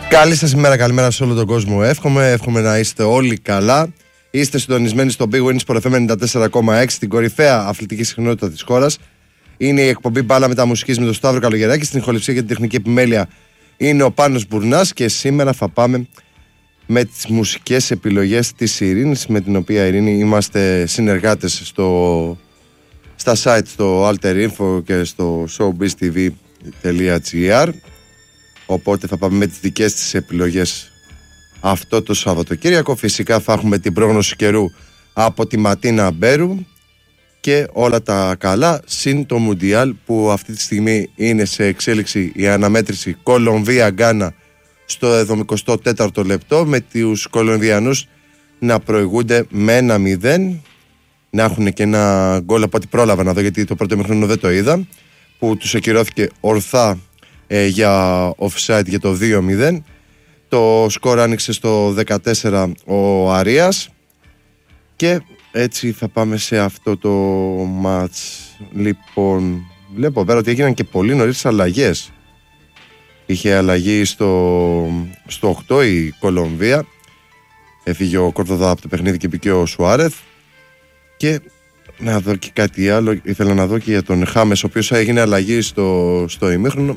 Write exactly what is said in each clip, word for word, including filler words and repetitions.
Καλή σας ημέρα, καλημέρα σε όλο τον κόσμο. Εύχομαι, εύχομαι να είστε όλοι καλά. Είστε συντονισμένοι στο Big Win Sport εφ εμ ενενήντα τέσσερα κόμμα έξι, την κορυφαία αθλητική συχνότητα της χώρας. Είναι η εκπομπή Μπάλα Μεταμουσικής με τον Σταύρο Καλογεράκη. Στην ηχοληψία και την τεχνική επιμέλεια είναι ο Πάνος Μπουρνάς. Και σήμερα θα πάμε με τις μουσικές επιλογές της Ειρήνης, με την οποία Ειρήνη είμαστε συνεργάτες στο, στα site στο Alter Info και στο showbiztv.gr. Οπότε θα πάμε με τις δικές της επιλογές αυτό το Σαββατοκύριακο. Φυσικά θα έχουμε την πρόγνωση καιρού από τη Ματίνα Μπέρου και όλα τα καλά, συν το Μουντιάλ που αυτή τη στιγμή είναι σε εξέλιξη η αναμέτρηση Κολομβία-Γκάνα στο εβδομηκοστό τέταρτο λεπτό, με τους Κολομβιανούς να προηγούνται με ένα μηδέν, να έχουν και ένα γκολ από ό,τι πρόλαβα να δω, γιατί το πρώτο ημίχρονο δεν το είδα, που τους ακυρώθηκε ορθά ε, για offside για το δύο μηδέν. Το σκορ άνοιξε στο δεκατέσσερα ο Αρίας και έτσι θα πάμε σε αυτό το μάτς. Λοιπόν, βλέπω πέρα ότι έγιναν και πολύ νωρίς αλλαγές. Είχε αλλαγή στο, στο οκτώ η Κολομβία. Έφυγε ο Κόρδοβα από το παιχνίδι και μπήκε ο Σουάρεθ. Και να δω και κάτι άλλο. Ήθελα να δω και για τον Χάμες, ο οποίος έγινε αλλαγή στο, στο ημίχρονο.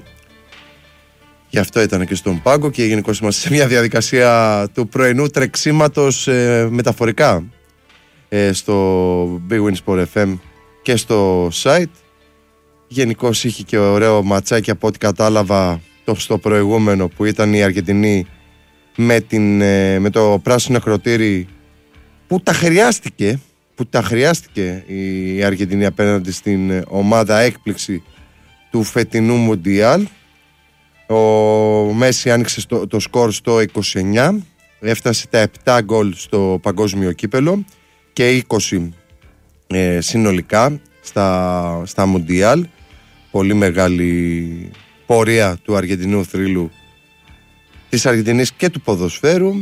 Γι' αυτό ήταν και στον πάγκο και γενικώς είμαστε σε μια διαδικασία του πρωινού τρεξίματος ε, μεταφορικά ε, στο Big Win Sport εφ εμ και στο site. Γενικώς είχε και ωραίο ματσάκι από ό,τι κατάλαβα το, στο προηγούμενο, που ήταν η Αργεντινή με, την, ε, με το πράσινο ακροτήρι, που τα χρειάστηκε που τα χρειάστηκε η Αργεντινή απέναντι στην ομάδα έκπληξη του φετινού Μουντιάλ. Ο Μέση άνοιξε στο, το σκορ στο είκοσι εννιά, έφτασε τα επτά γκολ στο παγκόσμιο κύπελο και είκοσι ε, συνολικά στα, στα Μουντιάλ. Πολύ μεγάλη πορεία του Αργεντινού θρύλου, της Αργεντινής και του ποδοσφαίρου.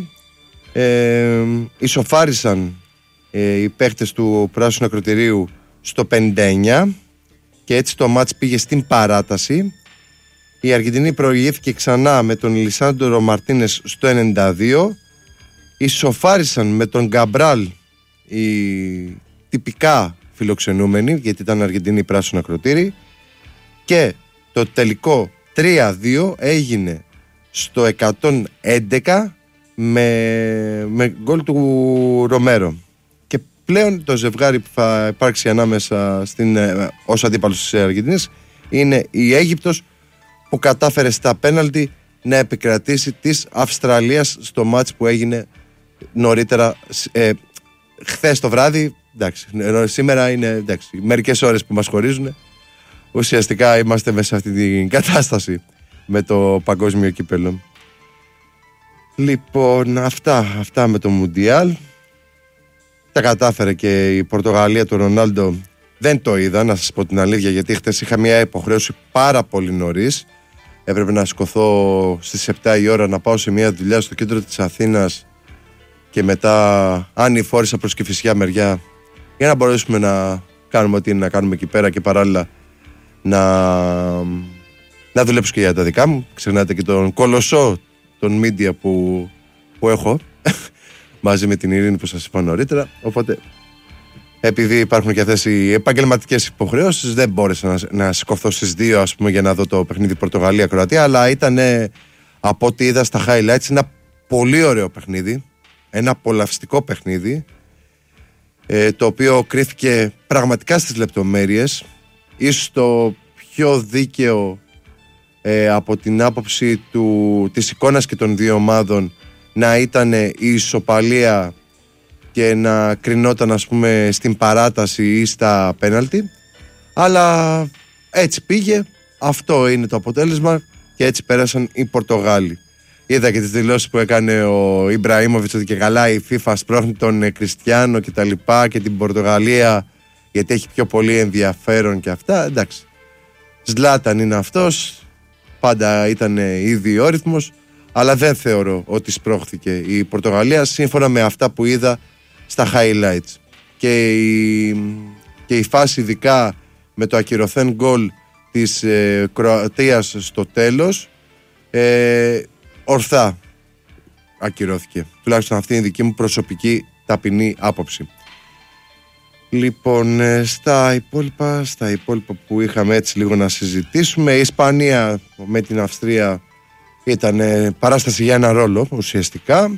ε, Ισοφάρισαν ε, οι παίχτες του πράσινου ακροτηρίου στο πενήντα εννιά και έτσι το μάτς πήγε στην παράταση. Η Αργεντινή προηγήθηκε ξανά με τον Λισάντρο Μαρτίνες στο ενενήντα δύο. Ισοφάρισαν με τον Γκαμπράλ οι τυπικά φιλοξενούμενοι, γιατί ήταν Αργεντινή πράσινο ακροτήρι, και το τελικό τρία δύο έγινε στο εκατόν έντεκα με, με γκολ του Ρομέρο. Και πλέον το ζευγάρι που θα υπάρξει ανάμεσα στην, ως αντίπαλος της Αργεντινής είναι η Αίγυπτος, που κατάφερε στα πέναλτι να επικρατήσει της Αυστραλίας στο μάτς που έγινε νωρίτερα ε, χθες το βράδυ. Εντάξει, σήμερα είναι εντάξει, μερικές ώρες που μας χωρίζουν. Ουσιαστικά είμαστε μέσα σε αυτή την κατάσταση με το παγκόσμιο κύπελο. Λοιπόν, αυτά, αυτά με το Μουντιάλ. Τα κατάφερε και η Πορτογαλία του Ρονάλντο. Δεν το είδα, να σας πω την αλήθεια, γιατί χθες είχα μια υποχρέωση πάρα πολύ νωρίς. Έπρεπε να σηκωθώ στις επτά η ώρα να πάω σε μια δουλειά στο κέντρο της Αθήνας και μετά ανηφόρησα προς Κηφισιά μεριά, για να μπορέσουμε να κάνουμε ό,τι είναι να κάνουμε εκεί πέρα και παράλληλα να, να δουλέψω και για τα δικά μου. Ξεχνάτε και τον κολοσσό των media που, που έχω μαζί με την Ειρήνη που σας είπα νωρίτερα. Οπότε, επειδή υπάρχουν και αυτές οι επαγγελματικές υποχρεώσεις, δεν μπόρεσα να, να σηκωθώ στις δύο, ας πούμε, για να δω το παιχνίδι Πορτογαλία-Κροατία, αλλά ήταν, από ό,τι είδα στα highlights, ένα πολύ ωραίο παιχνίδι, ένα απολαυστικό παιχνίδι, ε, το οποίο κρίθηκε πραγματικά στις λεπτομέρειες, ίσως το πιο δίκαιο ε, από την άποψη του, της εικόνας και των δύο ομάδων να ήταν η ισοπαλία και να κρινόταν, ας πούμε, στην παράταση ή στα πέναλτι, αλλά έτσι πήγε, αυτό είναι το αποτέλεσμα και έτσι πέρασαν οι Πορτογάλοι. Είδα και τις δηλώσεις που έκανε ο Ιμπραήμοβιτς ότι και καλά η FIFA σπρώχνει τον Κριστιάνο και τα λοιπά και την Πορτογαλία γιατί έχει πιο πολύ ενδιαφέρον και αυτά. Εντάξει, Ζλάταν είναι αυτός, πάντα ήταν ιδιόρυθμος, αλλά δεν θεωρώ ότι σπρώχθηκε η Πορτογαλία σύμφωνα με αυτά που είδα στα highlights. Και η, και η φάση ειδικά με το ακυρωθέν γκολ της ε, Κροατίας στο τέλος, ε, ορθά ακυρώθηκε. Τουλάχιστον αυτή είναι η δική μου προσωπική ταπεινή άποψη. Λοιπόν, στα υπόλοιπα, στα υπόλοιπα που είχαμε έτσι λίγο να συζητήσουμε, η Ισπανία με την Αυστρία ήταν παράσταση για ένα ρόλο ουσιαστικά.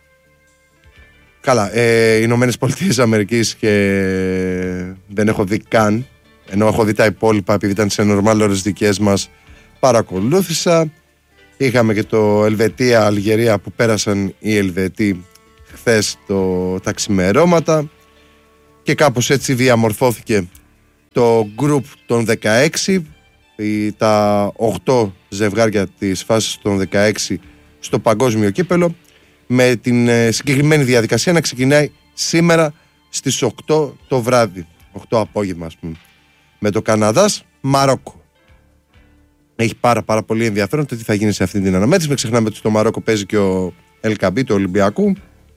Καλά, ε, οι Ηνωμένες Πολιτείες Αμερικής και δεν έχω δει καν, ενώ έχω δει τα υπόλοιπα επειδή ήταν σε νορμάλ ώρες δικές μας, παρακολούθησα. Είχαμε και το Ελβετία-Αλγερία που πέρασαν οι Ελβετοί χθες το, τα ξημερώματα και κάπως έτσι διαμορφώθηκε το γκρουπ των δεκαέξι, τα οκτώ ζευγάρια της φάσης των δεκαέξι στο παγκόσμιο κύπελο, με την συγκεκριμένη διαδικασία να ξεκινάει σήμερα στις οκτώ το βράδυ, οκτώ απόγευμα ας πούμε, με το Καναδάς Μαρόκο. Έχει πάρα πάρα πολύ ενδιαφέρον το τι θα γίνει σε αυτή την αναμέτρηση. Μην ξεχνάμε ότι στο Μαρόκο παίζει και ο Ελκαμπή του Ολυμπιακού.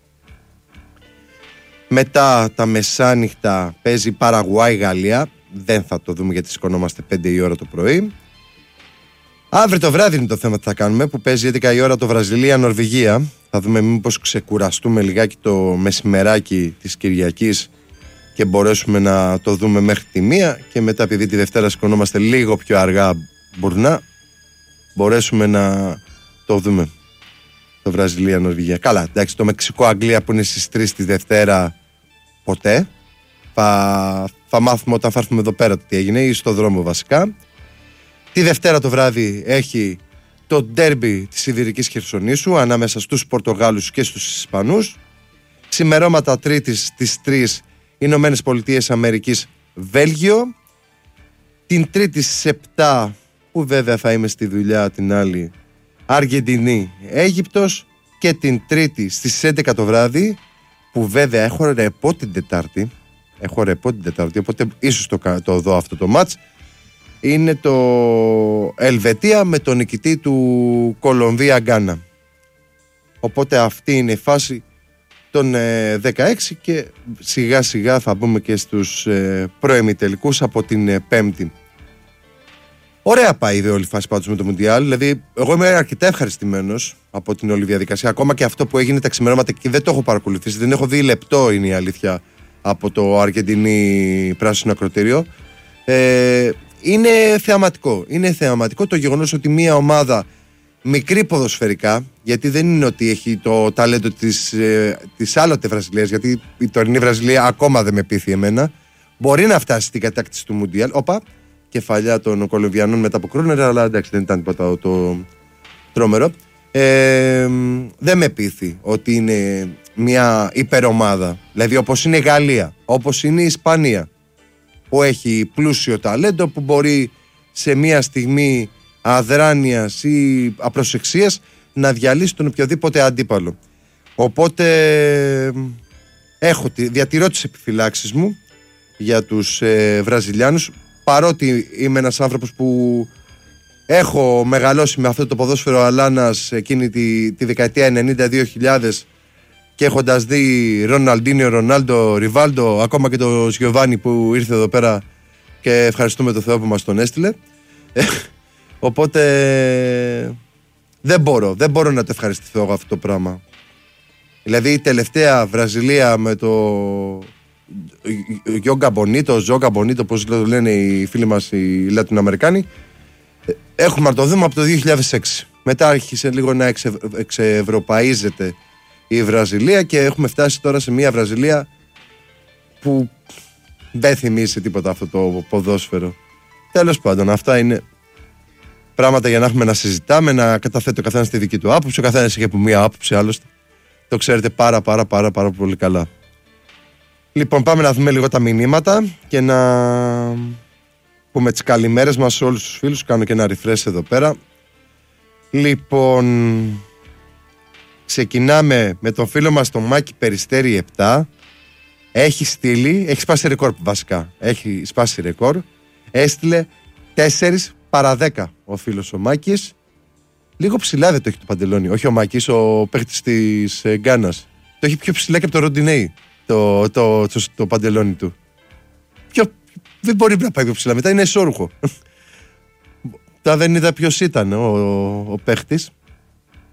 Μετά τα μεσάνυχτα παίζει Παραγουάη-Γαλλία. Δεν θα το δούμε γιατί σηκωνόμαστε πέντε η ώρα το πρωί. Αύριο το βράδυ είναι το θέμα που θα κάνουμε, που παίζει έντεκα η ώρα το Βραζιλία-Νορβηγία. Θα δούμε μήπως ξεκουραστούμε λιγάκι το μεσημεράκι της Κυριακής και μπορέσουμε να το δούμε μέχρι τη μία, και μετά επειδή τη Δευτέρα σηκωνόμαστε λίγο πιο αργά μπουρνά, μπορέσουμε να το δούμε το Βραζιλία-Νορβηγία. Καλά, εντάξει, το Μεξικό-Αγγλία που είναι στις τρεις τη Δευτέρα ποτέ. Θα, θα μάθουμε όταν θα έρθουμε εδώ πέρα τι έγινε, ή στο δρόμο βασικά. Τη Δευτέρα το βράδυ έχει το ντέρμπι της Ιδηρικής Χερσονήσου ανάμεσα στους Πορτογάλους και στους Ισπανούς. Ξημερώματα Τρίτης στις τρεις Ηνωμένες Πολιτείες Αμερικής Βέλγιο. Την Τρίτη στις επτά, που βέβαια θα είμαι στη δουλειά την άλλη, Αργεντινή Αίγυπτος. Και την Τρίτη στις έντεκα το βράδυ, που βέβαια έχω ρεπό την Τετάρτη, έχω ρεπό την Τετάρτη, οπότε ίσως το, το δω αυτό το μάτς, είναι το Ελβετία με τον νικητή του Κολομβία Γκάνα. Οπότε αυτή είναι η φάση των ε, δεκαέξι, και σιγά σιγά θα μπούμε και στους ε, προημιτελικούς από την ε, Πέμπτη. Ωραία πάει η όλη φάση πάντως με το Μουντιάλ. Δηλαδή, εγώ είμαι αρκετά ευχαριστημένος από την όλη διαδικασία. Ακόμα και αυτό που έγινε τα ξημερώματα και δεν το έχω παρακολουθήσει, δεν έχω δει λεπτό, είναι η αλήθεια, από το Αργεντινή Πράσινο Ακροτήριο. Ε, είναι θεαματικό. Είναι θεαματικό το γεγονός ότι μια ομάδα μικρή ποδοσφαιρικά, γιατί δεν είναι ότι έχει το ταλέντο της, ε, της άλλοτε Βραζιλίας, γιατί η τωρινή Βραζιλία ακόμα δεν με πείθει εμένα, μπορεί να φτάσει στην κατάκτηση του Μουντιάλ. Όπα, κεφαλιά των Κολομβιανών μετά από Κρούνερ, αλλά εντάξει, δεν ήταν τίποτα το τρόμερο. Ε, δεν με πείθει ότι είναι μια υπερομάδα, δηλαδή όπως είναι η Γαλλία, όπως είναι η Ισπανία, που έχει πλούσιο ταλέντο, που μπορεί σε μια στιγμή αδράνειας ή απροσεξίας να διαλύσει τον οποιοδήποτε αντίπαλο. Οπότε έχω, διατηρώ τις επιφυλάξεις μου για τους ε, Βραζιλιάνους, παρότι είμαι ένας άνθρωπος που έχω μεγαλώσει με αυτό το ποδόσφαιρο αλάνας εκείνη τη, τη δεκαετία ενενήντα δύο χιλιάδες, και έχοντας δει Ροναλντίνιο, Ρονάλντο, Ριβάλντο, ακόμα και το Σιωβάνι που ήρθε εδώ πέρα, και ευχαριστούμε τον Θεό που μας τον έστειλε. Οπότε δεν μπορώ, δεν μπορώ να το ευχαριστηθώ εγώ αυτό το πράγμα. Δηλαδή η τελευταία Βραζιλία με το Γιόγκα Μπονίτο, Ζόγκα Μπονίτο, πώς το λένε οι φίλοι μας οι Λατινοαμερικάνοι, έχουμε να το δούμε από το δύο χιλιάδες έξι. Μετά άρχισε λίγο να εξε, εξευρωπαίζεται η Βραζιλία, και έχουμε φτάσει τώρα σε μια Βραζιλία που δεν θυμίζει τίποτα αυτό το ποδόσφαιρο. Τέλος πάντων, αυτά είναι πράγματα για να έχουμε να συζητάμε, να καταθέτει ο καθένας τη δική του άποψη. Ο καθένας έχει από μία άποψη, άλλωστε. Το ξέρετε πάρα πάρα πάρα πάρα πολύ καλά. Λοιπόν, πάμε να δούμε λίγο τα μηνύματα και να πούμε τις καλημέρες μας σε όλους τους φίλους. Κάνω και ένα refresh εδώ πέρα. Λοιπόν, ξεκινάμε με τον φίλο μας τον Μάκη Περιστέρη επτά. Έχει στείλει, έχει σπάσει ρεκόρ βασικά. Έχει σπάσει ρεκόρ. Έστειλε τέσσερις παρά δέκα ο φίλος ο Μάκης. Λίγο ψηλά δεν το έχει το παντελόνι. Όχι ο Μάκης, ο παίχτης της ε, Γκάνας. Το έχει πιο ψηλά και από το Ροντινέι το, το, το, το παντελόνι του. Πιο, δεν μπορεί να πάει πιο ψηλά. Μετά είναι εσώρουχο. Τώρα δεν είδα ποιος ήταν ο, ο, ο παίχτης.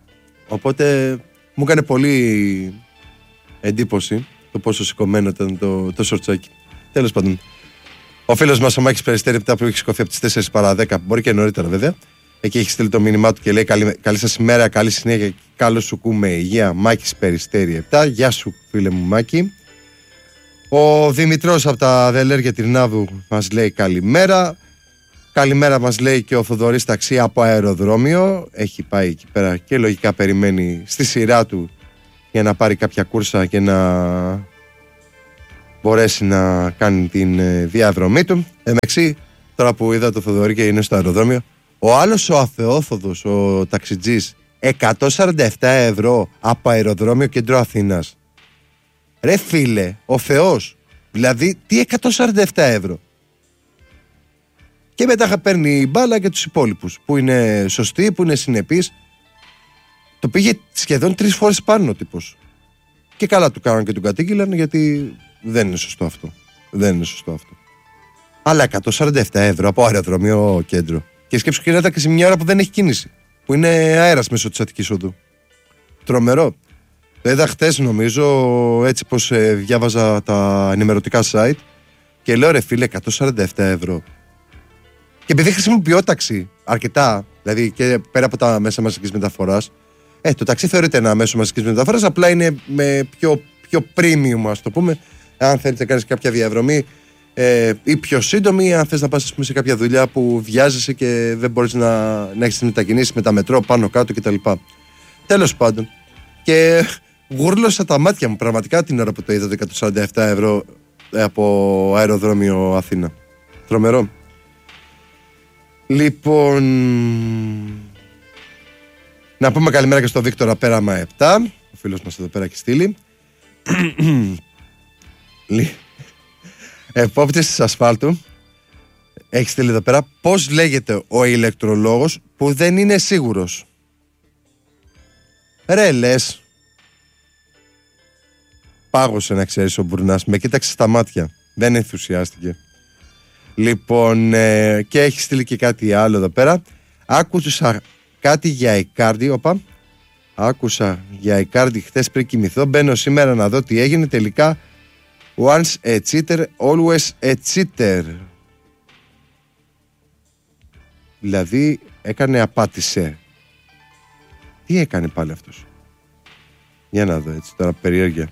Οπότε μου έκανε πολύ εντύπωση το πόσο σηκωμένο ήταν το, το σορτσάκι. Τέλος πάντων. Ο φίλος μας ο Μάκης Περιστέρη, μετά που έχει σηκωθεί από τις τέσσερις παρά δέκα, μπορεί και νωρίτερα βέβαια, εκεί έχει στείλει το μήνυμά του και λέει: Καλή, καλή σας ημέρα, καλή συνέχεια, καλό σου κούμε υγεία. Μάκης Περιστέρη επτά. Γεια σου, φίλε μου Μάκη. Ο Δημητρός από τα Δελέρια Τυρνάβου μας λέει καλημέρα. Καλημέρα μας λέει και ο Θοδωρής Ταξί από αεροδρόμιο. Έχει πάει εκεί πέρα και λογικά περιμένει στη σειρά του για να πάρει κάποια κούρσα και να μπορέσει να κάνει την διαδρομή του. Εμεξή, τώρα που είδα το Θοδωρή και είναι στο αεροδρόμιο, ο άλλος ο αθεόθοδος, ο ταξιτζής, εκατόν σαράντα επτά ευρώ από αεροδρόμιο κέντρο Αθήνας. Ρε φίλε, ο Θεός, δηλαδή τι εκατόν σαράντα επτά ευρώ. Και μετά παίρνει μπάλα και τους υπόλοιπους που είναι σωστοί, που είναι συνεπείς. Το πήγε σχεδόν τρεις φορές πάνω ο τύπος. Και καλά του κάναν και του κατήγγυλαν, γιατί δεν είναι σωστό αυτό. Δεν είναι σωστό αυτό. Αλλά εκατόν σαράντα επτά ευρώ από αεροδρόμιο κέντρο. Και σκέψου και να και σε μια ώρα που δεν έχει κίνηση. Που είναι αέρας μέσω της Αττικής Οδού. Τρομερό. Το είδα χτες νομίζω, έτσι πως ε, διάβαζα τα ενημερωτικά site και λέω ρε φίλε, εκατόν σαράντα επτά ευρώ. Και επειδή χρησιμοποιώ ταξί αρκετά, δηλαδή και πέρα από τα μέσα μαζικής μεταφοράς, ε, το ταξί θεωρείται ένα μέσο μαζικής μεταφοράς, απλά είναι με πιο, πιο premium, ας το πούμε, αν θέλεις να κάνεις κάποια διαδρομή ε, ή πιο σύντομη, αν θες να πας πούμε, σε κάποια δουλειά που βιάζεσαι και δεν μπορείς να, να έχεις μετακινήσεις με τα μετρό πάνω κάτω κτλ. Τέλος πάντων. Και γούρλωσα τα μάτια μου πραγματικά την ώρα που το είδα το εκατόν σαράντα επτά ευρώ από αεροδρόμιο Αθήνα. Τρομερό. Λοιπόν, να πούμε καλημέρα και στο Βίκτορα Πέραμα επτά. Ο φίλος μας εδώ πέρα έχει στείλει. Επόπτης της ασφάλτου έχει στείλει εδώ πέρα. Πώς λέγεται ο ηλεκτρολόγος που δεν είναι σίγουρος? Ρε λες. Πάγωσε να ξέρεις ο Μπουρνάς. Με κοίταξε στα μάτια. Δεν ενθουσιάστηκε. Λοιπόν, ε, και έχει στείλει και κάτι άλλο εδώ πέρα. Άκουσα κάτι για Ικάρντι. Οπα. Άκουσα για Ικάρντι χθες πριν κοιμηθώ. Μπαίνω σήμερα να δω τι έγινε. Τελικά, once a cheater, always a cheater. Δηλαδή, έκανε απάτησε. Τι έκανε πάλι αυτός? Για να δω έτσι τώρα, περιέργεια.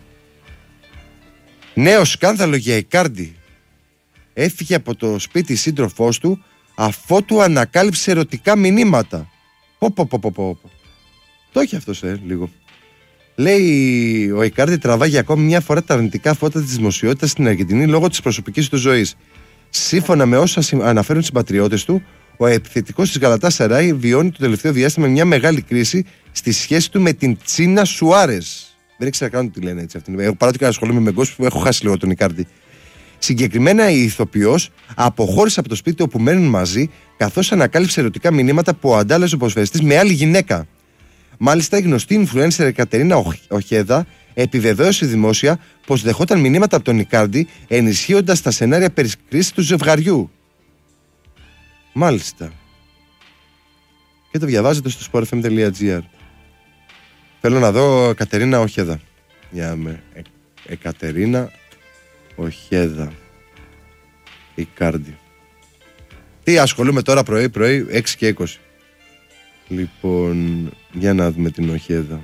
Νέο σκάνδαλο για Ικάρντι. Έφυγε από το σπίτι σύντροφός του αφότου ανακάλυψε ερωτικά μηνύματα. Πω πω πω πω πω. Το έχει αυτός ε, λίγο. Λέει ο Ικάρντι τραβάει για ακόμη μια φορά τα αρνητικά φώτα της δημοσιότητας στην Αργεντινή λόγω της προσωπικής του ζωής. Σύμφωνα με όσα αναφέρουν συμπατριώτες του, ο επιθετικός της Γαλατάσαράι βιώνει το τελευταίο διάστημα μια μεγάλη κρίση στη σχέση του με την Τσίνα Σουάρες. Δεν ήξερα καν τι λένε έτσι αυτήν. Παρότι και ασχολούμαι με γκόσπ που έχω χάσει λίγο τον Ικάρντι. Συγκεκριμένα η ηθοποιός αποχώρησε από το σπίτι όπου μένουν μαζί, καθώς ανακάλυψε ερωτικά μηνύματα που αντάλλαζε ο ποδοσφαιριστής με άλλη γυναίκα. Μάλιστα η γνωστή influencer Εκατερίνα Οχέδα επιβεβαίωσε δημόσια πως δεχόταν μηνύματα από τον Ικάρντι, ενισχύοντας τα σενάρια περί κρίσης του ζευγαριού. Μάλιστα. Και το διαβάζετε στο sport f m dot g r. Θέλω να δω Εκατερίνα Οχέδα. Για με ε, Εκατερίνα Οχέδα Ικάρντι. Τι ασχολούμαι τώρα πρωί πρωί έξι και είκοσι. Λοιπόν, για να δούμε την Οχέδα.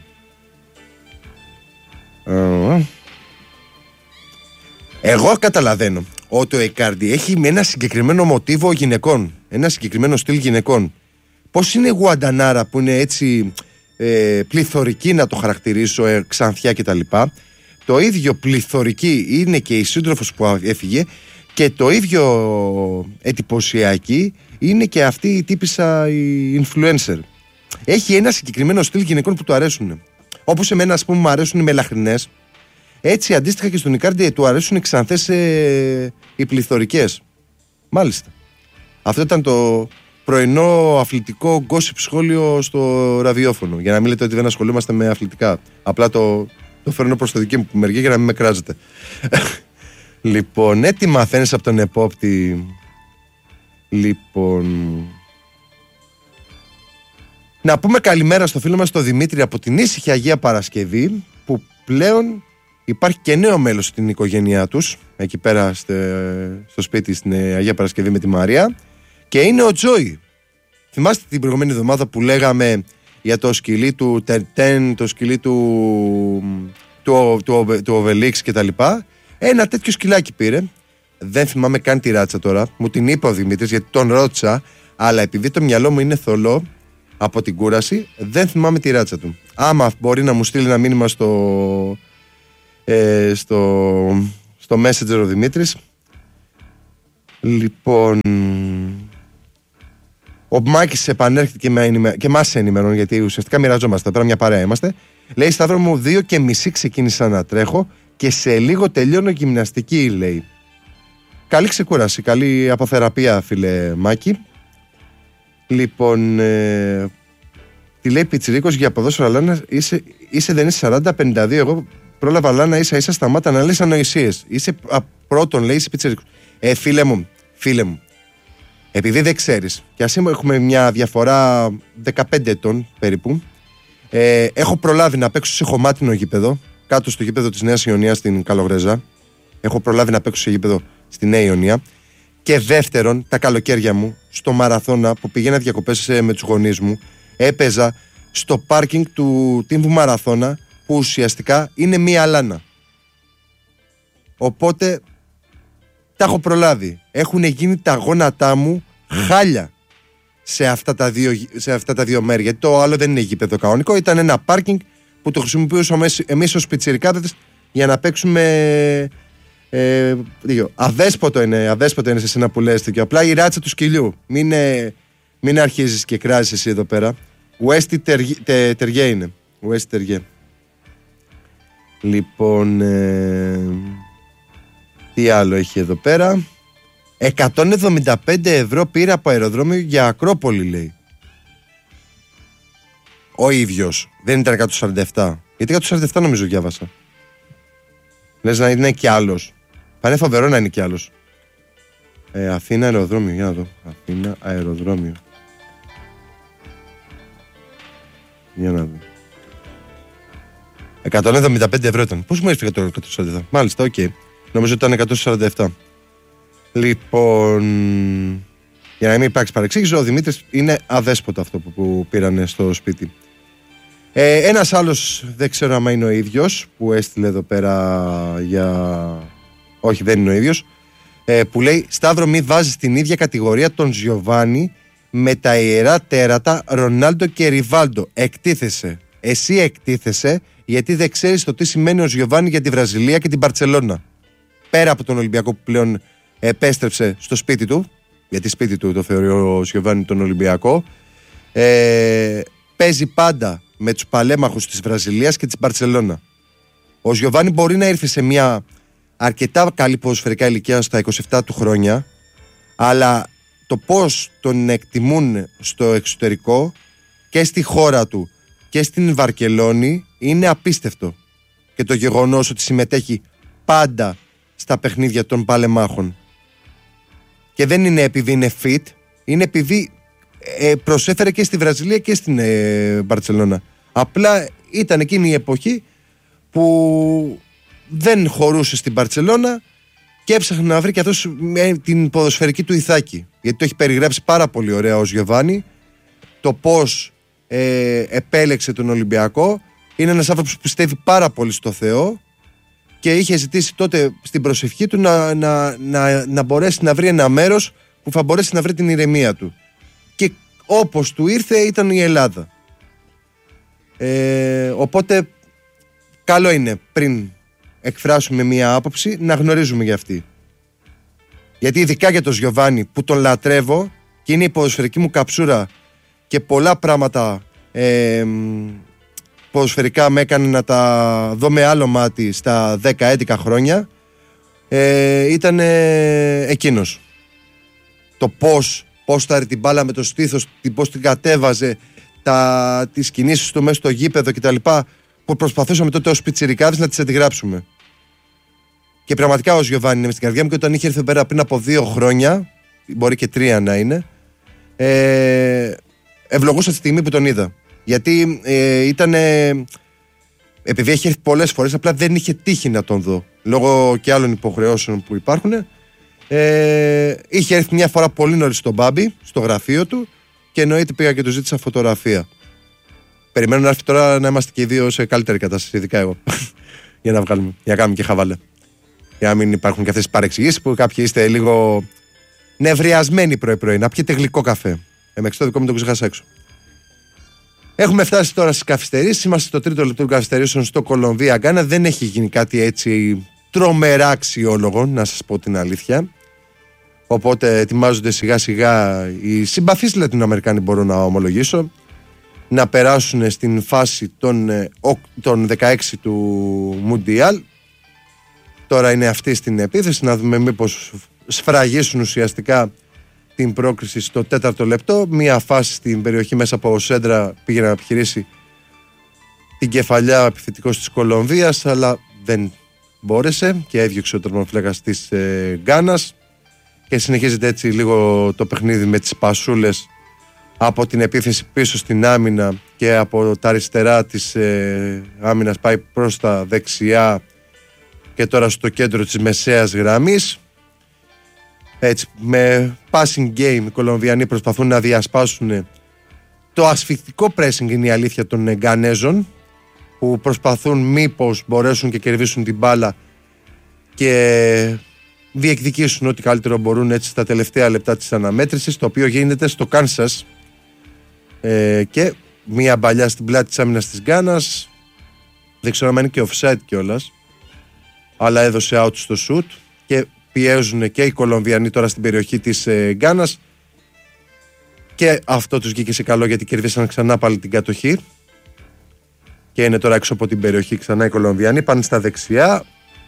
Εγώ καταλαβαίνω ότι ο Ικάρντι έχει με ένα συγκεκριμένο μοτίβο γυναικών, ένα συγκεκριμένο στυλ γυναικών. Πώς είναι η Γουαντανάρα που είναι έτσι ε, πληθωρική, να το χαρακτηρίσω, ε, ξανθιά κτλ. Το ίδιο πληθωρική είναι και η σύντροφος που έφυγε και το ίδιο εντυπωσιακή είναι και αυτή η τύπισσα η influencer. Έχει ένα συγκεκριμένο στυλ γυναικών που του αρέσουν. Όπως εμένα, ας πούμε, μου αρέσουν οι μελαχρινές, έτσι αντίστοιχα και στον Ικάρντι του αρέσουν οι ξανθές ε, οι πληθωρικές. Μάλιστα. Αυτό ήταν το πρωινό αθλητικό gossip σχόλιο στο ραδιόφωνο. Για να μην λέτε ότι δεν ασχολούμαστε με αθλητικά. Απλά το, το φέρνω προς το δική μου μεριά για να μην με κράζετε. Λοιπόν, ε, τι μαθαίνεις από τον επόπτη? Λοιπόν... Να πούμε καλημέρα στο φίλο μας τον Δημήτρη από την ήσυχη Αγία Παρασκευή, που πλέον υπάρχει και νέο μέλος στην οικογένειά τους, εκεί πέρα στο σπίτι στην Αγία Παρασκευή με τη Μαρία, και είναι ο Τζόι. Θυμάστε την προηγούμενη εβδομάδα που λέγαμε για το σκυλί του Τερτέν, το σκυλί του, του, του, του, του Οβελίξ κτλ. Ένα τέτοιο σκυλάκι πήρε. Δεν θυμάμαι καν τη ράτσα τώρα. Μου την είπε ο Δημήτρης γιατί τον ρώτησα, αλλά επειδή το μυαλό μου είναι θολό από την κούραση, δεν θυμάμαι τη ράτσα του. Άμα μπορεί να μου στείλει ένα μήνυμα στο, ε, στο, στο Messenger ο Δημήτρης. Λοιπόν, ο Μάκης επανέρχεται και, με, και μας ενημερώνει, γιατί ουσιαστικά μοιραζόμαστε, πέρα μια παρέα είμαστε. Λέει, Σταύρο μου, δύο και μισή ξεκίνησα να τρέχω και σε λίγο τελειώνω γυμναστική, λέει. Καλή ξεκούραση, καλή αποθεραπεία, φίλε Μάκη. Λοιπόν, ε, τη λέει Πιτσιρίκος για ποδόσφαιρο, Λάνα, είσαι, είσαι, δεν είσαι σαράντα πενήντα δύο, εγώ πρόλαβα, Λάνα, ίσα ίσα σταμάτα να λες ανοησίες. Είσαι α, πρώτον, λέει, είσαι Πιτσιρίκος. Ε, φίλε μου, φίλε μου, επειδή δεν ξέρεις, και ας έχουμε μια διαφορά δεκαπέντε ετών περίπου, ε, έχω προλάβει να παίξω σε χωμάτινο γήπεδο, κάτω στο γήπεδο της Νέας Ιωνίας στην Καλογρέζα. Έχω προλάβει να παίξω σε γήπεδο στη Νέα Ιωνία. Και δεύτερον, τα καλοκαίρια μου, στο μαραθώνα που πηγαίνα διακοπές με τους γονείς μου, έπαιζα στο πάρκινγκ του τύμβου μαραθώνα, που ουσιαστικά είναι μία λάνα. Οπότε τα έχω προλάβει. Έχουν γίνει τα γόνατά μου χάλια σε αυτά τα δύο, σε αυτά τα δύο μέρη. Γιατί το άλλο δεν είναι γήπεδο κανονικό, ήταν ένα πάρκινγκ που το χρησιμοποιούσαμε εμείς ως πιτσιρικάδες για να παίξουμε. Ε, αδέσποτο είναι, αδέσποτο είναι σε σένα που λες και απλά η ράτσα του σκυλιού. Μην, ε, μην αρχίζεις και κράζεις εσύ εδώ πέρα. Westy Τεριέ είναι. Westy Τεριέ. Λοιπόν, ε, τι άλλο έχει εδώ πέρα. εκατόν εβδομήντα πέντε ευρώ πήρα από αεροδρόμιο για Ακρόπολη, λέει. Ο ίδιος. Δεν ήταν εκατόν σαράντα επτά. Γιατί εκατόν σαράντα επτά νομίζω διάβασα. Λες να είναι κι άλλος. Θα είναι φοβερό να είναι κι άλλος. Ε, Αθήνα αεροδρόμιο, για να δω. Αθήνα αεροδρόμιο. Για να δω. εκατόν εβδομήντα πέντε ευρώ ήταν. Πώς μου έφυγε το εκατόν σαράντα επτά. Μάλιστα, οκ. Okay. Νομίζω ότι ήταν εκατόν σαράντα επτά. Λοιπόν, για να μην υπάρξει παρεξήγηση, ο Δημήτρης είναι αδέσποτο αυτό που, που πήρανε στο σπίτι. Ε, ένας άλλος, δεν ξέρω αν είναι ο ίδιος, που έστειλε εδώ πέρα για... Όχι, δεν είναι ο ίδιος, ε, που λέει, Σταύρο, μη βάζεις την ίδια κατηγορία τον Γιοβάνι με τα ιερά τέρατα Ρονάλντο και Ριβάλντο. Εκτίθεσαι. Εσύ εκτίθεσαι γιατί δεν ξέρεις το τι σημαίνει ο Γιοβάνι για τη Βραζιλία και την Μπαρτσελώνα. Πέρα από τον Ολυμπιακό που πλέον επέστρεψε στο σπίτι του, γιατί σπίτι του το θεωρεί ο Γιοβάνι τον Ολυμπιακό, ε, παίζει πάντα με τους παλέμαχους της Βραζιλίας και της Μπαρτσελώνα. Ο Γιοβάνι μπορεί να ήρθε σε μια αρκετά καλή ποδοσφαιρικά ηλικία στα είκοσι επτά του χρόνια, αλλά το πώς τον εκτιμούν στο εξωτερικό και στη χώρα του και στην Βαρκελόνη είναι απίστευτο. Και το γεγονός ότι συμμετέχει πάντα στα παιχνίδια των παλεμάχων. Και δεν είναι επειδή είναι fit, είναι επειδή ε, προσέφερε και στη Βραζιλία και στην ε, Μπαρτσελώνα. Απλά ήταν εκείνη η εποχή που δεν χωρούσε στην Μπαρτσελώνα και έψαχνε να βρει και αυτός την ποδοσφαιρική του ηθάκη. Γιατί το έχει περιγράψει πάρα πολύ ωραία ο Γιοβάνι, το πώς ε, επέλεξε τον Ολυμπιακό. Είναι ένας άνθρωπος που πιστεύει πάρα πολύ στο Θεό και είχε ζητήσει τότε στην προσευχή του να, να, να, να μπορέσει να βρει ένα μέρος που θα μπορέσει να βρει την ηρεμία του. Και όπως του ήρθε ήταν η Ελλάδα. Ε, οπότε καλό είναι πριν εκφράσουμε μία άποψη να γνωρίζουμε για αυτή. Γιατί ειδικά για τον Γιοβάνι που τον λατρεύω και είναι η ποδοσφαιρική μου καψούρα και πολλά πράγματα ε, ποδοσφαιρικά με έκανε να τα δω με άλλο μάτι στα δέκα έντεκα χρόνια, ε, ήταν ε, εκείνος. Το πώς, πώς θα την μπάλα με το στήθος, πώς την κατέβαζε, τα, τις κινήσεις του μέσα στο γήπεδο κτλ. Που προσπαθούσαμε τότε ως πιτσιρικάδες να τις αντιγράψουμε. Και πραγματικά ο Γιοβάνι είναι μες στην καρδιά μου και όταν είχε έρθει εδώ πέρα πριν από δύο χρόνια, μπορεί και τρία να είναι, ε, ευλογούσα τη στιγμή που τον είδα. Γιατί ε, ήταν. Επειδή έχει έρθει πολλές φορές, απλά δεν είχε τύχει να τον δω. Λόγω και άλλων υποχρεώσεων που υπάρχουν. Ε, είχε έρθει μια φορά πολύ νωρίς στον Μπάμπη, στο γραφείο του, και εννοείται πήγα και του ζήτησα φωτογραφία. Περιμένω να έρθει τώρα να είμαστε και οι δύο σε καλύτερη κατάσταση, ειδικά εγώ. για να βγάλουμε, για να κάνουμε και χαβάλε. Για να μην υπάρχουν και αυτές τις παρεξηγήσεις που κάποιοι είστε λίγο νευριασμένοι πρωί-πρωί. Να πιείτε γλυκό καφέ. Εμεξ το δικό μου το ξεχάσα έξω. Έχουμε φτάσει τώρα στις καθυστερήσεις. Είμαστε στο τρίτο λεπτό των καθυστερήσεων στο Κολομβία Γκάνα. Δεν έχει γίνει κάτι έτσι τρομερά αξιόλογο, να σας πω την αλήθεια. Οπότε ετοιμάζονται σιγά σιγά οι συμπαθείς Λατινοαμερικάνοι, μπορώ να ομολογήσω, να περάσουν στην φάση των, των δεκαέξι του Μουντιάλ. Τώρα είναι αυτή στην επίθεση, να δούμε μήπως σφραγίσουν ουσιαστικά την πρόκριση στο τέταρτο λεπτό. Μία φάση στην περιοχή μέσα από ο Σέντρα πήγε να επιχειρήσει την κεφαλιά επιθετικός της Κολομβίας, αλλά δεν μπόρεσε και έδιωξε ο τερματοφύλακας της ε, Γκάνας, και συνεχίζεται έτσι λίγο το παιχνίδι με τις πασούλες από την επίθεση πίσω στην άμυνα και από τα αριστερά της ε, άμυνας πάει προς τα δεξιά και τώρα στο κέντρο της μεσαίας γραμμής. Έτσι, με passing game οι Κολομβιανοί προσπαθούν να διασπάσουν το ασφυκτικό pressing, είναι η αλήθεια, των Γκανέζων, που προσπαθούν μήπως μπορέσουν και κερδίσουν την μπάλα και διεκδικήσουν ό,τι καλύτερο μπορούν έτσι στα τελευταία λεπτά της αναμέτρησης, το οποίο γίνεται στο Κάνσας, ε, και μία μπαλιά στην πλάτη της άμυνας της Γκάνας, δεν ξέρω αν είναι και offside κιόλας, αλλά έδωσε out στο shoot και πιέζουν και οι Κολομβιανοί τώρα στην περιοχή της ε, Γκάνας, και αυτό τους βγήκε σε καλό γιατί κερδίσαν ξανά πάλι την κατοχή και είναι τώρα έξω από την περιοχή ξανά οι Κολομβιανοί. Πάνε στα δεξιά,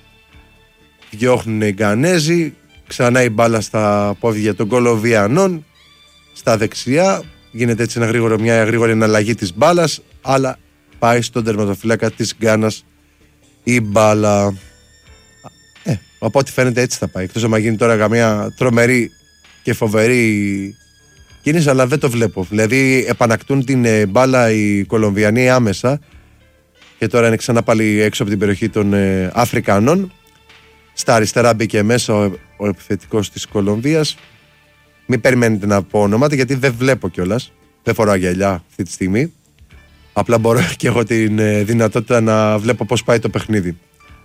διώχνουν οι Γκανέζοι, ξανά η μπάλα στα πόδια των Κολομβιανών στα δεξιά, γίνεται έτσι ένα γρήγορο, μια γρήγορη εναλλαγή της μπάλας, αλλά πάει στον τερματοφύλακα της Γκάνας η μπάλα. Ε, από ό,τι φαίνεται έτσι θα πάει, εκτός άμα γίνει τώρα μια τρομερή και φοβερή κίνηση, αλλά δεν το βλέπω. Δηλαδή επανακτούν την μπάλα οι Κολομβιανοί άμεσα και τώρα είναι ξανά πάλι έξω από την περιοχή των ε, Αφρικανών. Στα αριστερά μπήκε μέσα ο, ο επιθετικός της Κολομβίας. Μην περιμένετε να πω ονόματα γιατί δεν βλέπω κιόλας. Δεν φοράω γυαλιά αυτή τη στιγμή. Απλά μπορώ και εγώ την ε, δυνατότητα να βλέπω πώς πάει το παιχνίδι.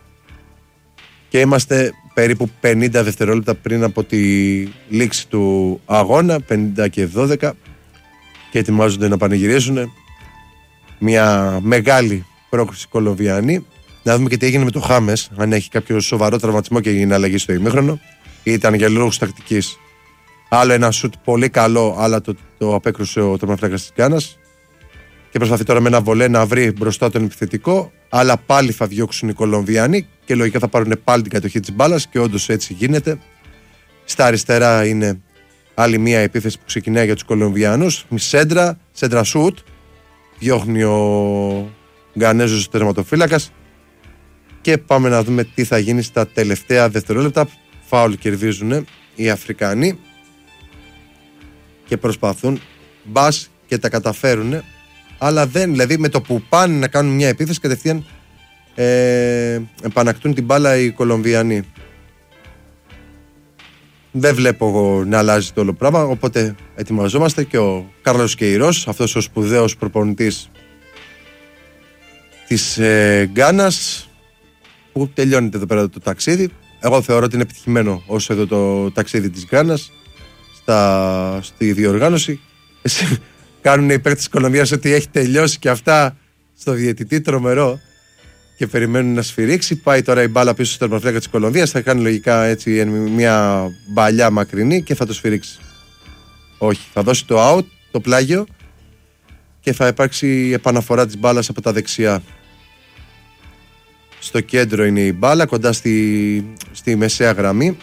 Και είμαστε περίπου πενήντα δευτερόλεπτα πριν από τη λήξη του αγώνα, πενήντα και δώδεκα, και ετοιμάζονται να πανηγυρίζουν. Μια μεγάλη πρόκριση Κολομβιανή. Να δούμε και τι έγινε με το Χάμες, αν έχει κάποιο σοβαρό τραυματισμό και έγινε αλλαγή στο ημίχρονο. Ήταν για λόγους τακτικής. Άλλο ένα σουτ πολύ καλό, αλλά το, το απέκρουσε ο τερματοφύλακας της Γκάνας. Και προσπαθεί τώρα με ένα βολέ να βρει μπροστά τον επιθετικό, αλλά πάλι θα διώξουν οι Κολομβιανοί και λογικά θα πάρουν πάλι την κατοχή της μπάλας, και όντως έτσι γίνεται. Στα αριστερά είναι άλλη μια επίθεση που ξεκινάει για τους Κολομβιανούς. Σέντρα, σέντρα σουτ. Διώχνει ο Γκανέζος τερματοφύλακας. Και πάμε να δούμε τι θα γίνει στα τελευταία δευτερόλεπτα. Φάουλ κερδίζουν οι Αφρικανοί και προσπαθούν μπας και τα καταφέρουν, αλλά δεν, δηλαδή με το που πάνε να κάνουν μια επίθεση κατευθείαν ε, επανακτούν την μπάλα οι Κολομβιανοί. Δεν βλέπω εγώ να αλλάζει το όλο πράγμα, οπότε ετοιμαζόμαστε και ο Κάρλος Κεϊρός, αυτός ο σπουδαίος προπονητής της ε, Γκάνας, που τελειώνεται εδώ πέρα το ταξίδι. Εγώ θεωρώ ότι είναι επιτυχημένο όσο εδώ το ταξίδι της Γκάνας στα, στη διοργάνωση. Κάνουν οι παίκτες της Κολομβίας ότι έχει τελειώσει και αυτά στο διαιτητή, τρομερό, και περιμένουν να σφυρίξει. Πάει τώρα η μπάλα πίσω στο τερματοφύλακα της Κολομβίας, θα κάνει λογικά έτσι μια μπαλιά μακρινή και θα το σφυρίξει. Όχι, θα δώσει το out, το πλάγιο, και θα υπάρξει επαναφορά της μπάλας από τα δεξιά. Στο κέντρο είναι η μπάλα, κοντά στη, στη μεσαία γραμμή,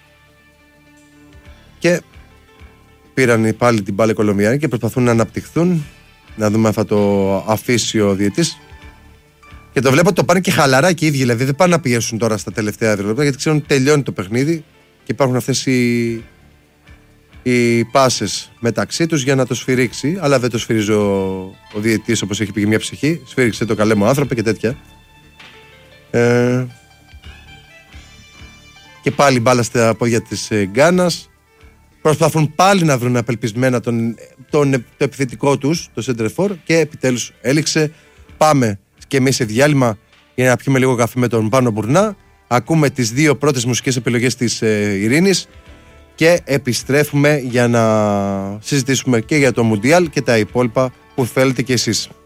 και πήραν πάλι την μπάλα οι Κολομβιανοί και προσπαθούν να αναπτυχθούν. Να δούμε αν θα το αφήσει ο διαιτής. Και το βλέπω ότι το πάνε και χαλαρά και οι ίδιοι, δηλαδή δεν πάνε να πιέσουν τώρα στα τελευταία δευτερόλεπτα, γιατί ξέρουν ότι τελειώνει το παιχνίδι και υπάρχουν αυτές οι, οι πάσες μεταξύ τους για να το σφυρίξει, αλλά δεν το σφυρίζει ο, ο διαιτητής όπως έχει πει μια ψυχή. Σφύριξε το καλέ μου άνθρωπε και τέτοια. Ε, και πάλι μπάλα στα πόδια της ε, Γκάνας. Προσπαθούν πάλι να βρουν απελπισμένα τον, τον, το επιθετικό τους, το Σέντερφορ, και επιτέλους έληξε. Πάμε και εμείς σε διάλειμμα για να πιούμε λίγο καφέ με τον Πάνο Μπουρνά. Ακούμε τις δύο πρώτες μουσικές επιλογές της ε, Ειρήνης και επιστρέφουμε για να συζητήσουμε και για το Μουντιάλ και τα υπόλοιπα που θέλετε κι εσείς.